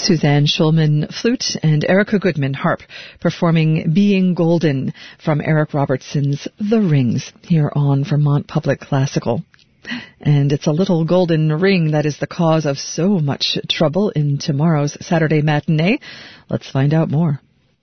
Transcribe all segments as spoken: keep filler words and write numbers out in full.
Suzanne Schulman, flute, and Erica Goodman, harp, performing Being Golden from Eric Robertson's The Rings here on Vermont Public Classical. And it's a little golden ring that is the cause of so much trouble in tomorrow's Saturday matinee. Let's find out more.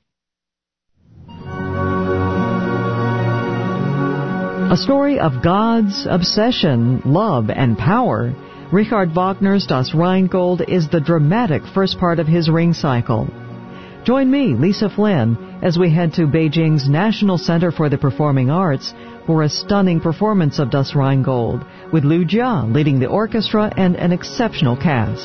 A story of God's obsession, love, and power. Richard Wagner's Das Rheingold is the dramatic first part of his Ring cycle. Join me, Lisa Flynn, as we head to Beijing's National Center for the Performing Arts for a stunning performance of Das Rheingold, with Liu Jia leading the orchestra and an exceptional cast.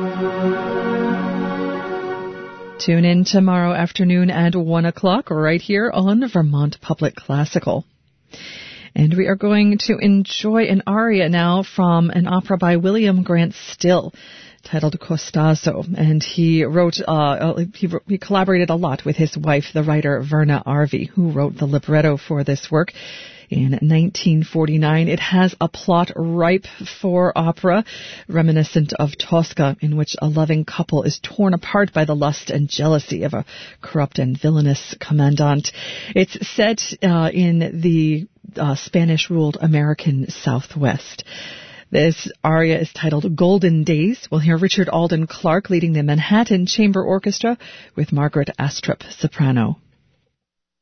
Tune in tomorrow afternoon at one o'clock right here on Vermont Public Classical. And we are going to enjoy an aria now from an opera by William Grant Still, titled Costanzo, and he wrote, uh, he, he collaborated a lot with his wife, the writer Verna Arvey, who wrote the libretto for this work in nineteen forty-nine. It has a plot ripe for opera, reminiscent of Tosca, in which a loving couple is torn apart by the lust and jealousy of a corrupt and villainous commandant. It's set uh, in the uh, Spanish-ruled American Southwest. This aria is titled Golden Days. We'll hear Richard Alden Clark leading the Manhattan Chamber Orchestra with Margaret Astrup, soprano.